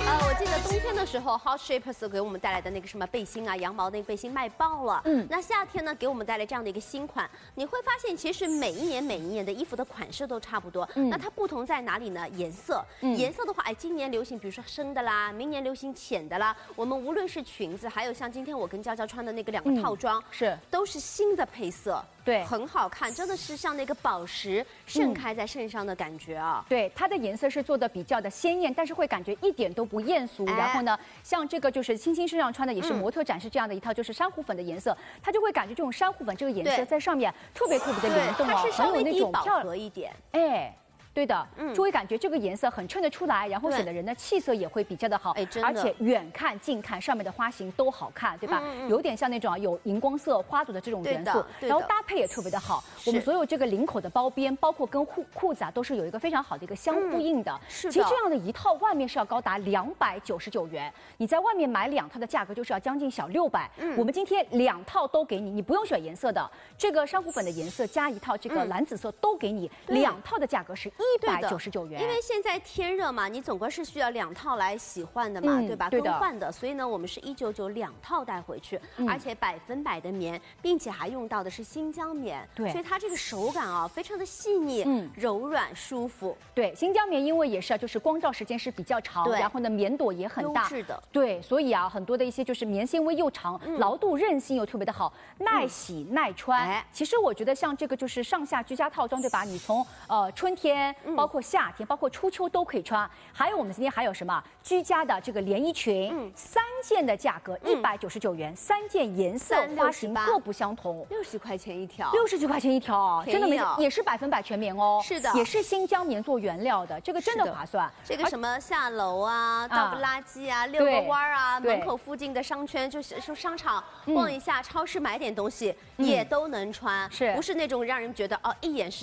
我记得冬天的时候 ，Hot Shapers 给我们带来的那个什么背心啊，羊毛那个背心卖爆了。那夏天呢，给我们带来这样的一个新款，你会发现其实每一年的衣服的款式都差不多。那它不同在哪里呢？颜色。颜色的话，哎，今年流行比如说深的啦，明年流行浅的啦。我们无论是裙子，还有像今天我跟娇娇穿的那个2个套装，都是新的配色。 对，很好看，真的是像那个宝石盛开在身上的感觉啊。 对，它的颜色是做的比较的鲜艳，但是会感觉一点都不艳俗。然后呢，像这个就是青青身上穿的也是模特展示这样的一套，就是珊瑚粉的颜色，它就会感觉这种珊瑚粉这个颜色在上面特别的灵动哦， 很有那种饱和一点。 哎。 对的，就会感觉这个颜色很衬得出来，然后显得人的气色也会比较的好，而且远看近看上面的花型都好看，对吧？有点像那种有荧光色花朵的这种元素，然后搭配也特别的好。我们所有这个领口的包边，包括跟裤子啊，都是有一个非常好的一个相呼应的。其实这样的一套外面是要高达299元，你在外面买2套的价格就是要将近小600。我们今天2套都给你，你不用选颜色的，这个珊瑚粉的颜色加一套这个蓝紫色都给你，2套的价格是199元， 因为现在天热嘛，你总归是需要2套来洗换的嘛，对吧？更换的，所以呢，我们是199，2套带回去，而且100%的棉，并且还用到的是新疆棉，对，所以它这个手感啊，非常的细腻，柔软舒服。 对，新疆棉因为也是就是光照时间是比较长，然后呢棉朵也很大， 优质的， 对，所以啊，很多的一些就是棉纤维又长，牢度韧性又特别的好，耐洗耐穿。其实我觉得像这个就是上下居家套装，对吧？你从春天包括夏天，包括初秋都可以穿。还有我们今天还有什么居家的这个连衣裙，3件的价格199元，3件颜色花型各不相同 ，60块钱一条 ，60几块钱一条啊，真的没也是100%全棉哦， 是的， 也是新疆棉做原料的，这个真的划算。 这个什么下楼啊，倒个垃圾啊，遛个弯啊，门口附近的商圈就是商场逛一下，超市买点东西也都能穿，不是那种让人觉得哦一眼是。